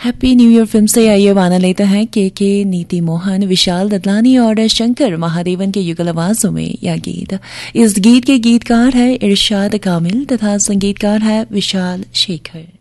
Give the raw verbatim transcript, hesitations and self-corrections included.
Happy new year film से आइए गाना लेते हैं के के नीति मोहन, विशाल ददलानी और शंकर महादेवन के युगल आवाजों में यह गीत। इस गीत के गीतकार है इरशाद कामिल तथा संगीतकार है विशाल शेखर।